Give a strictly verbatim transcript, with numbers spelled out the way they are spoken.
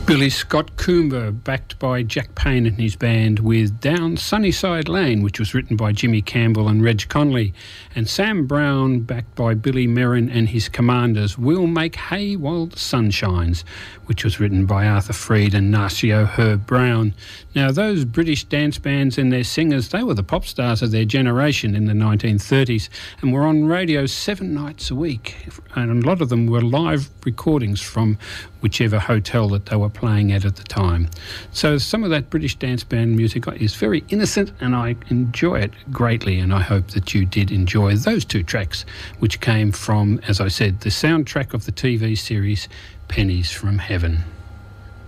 Billy Scott Coomber, backed by Jack Payne and his band, with Down Sunnyside Lane, which was written by Jimmy Campbell and Reg Conley, and Sam Brown, backed by Billy Merrin and his Commanders, We'll Make Hay While the Sun Shines, which was written by Arthur Freed and Narcio Herb Brown. Now, those British dance bands and their singers, they were the pop stars of their generation in the nineteen thirties and were on radio seven nights a week, and a lot of them were live recordings from whichever hotel that they were playing at at the time. So some of that British dance band music is very innocent, and I enjoy it greatly, and I hope that you did enjoy those two tracks, which came from, as I said, the soundtrack of the T V series Pennies from Heaven.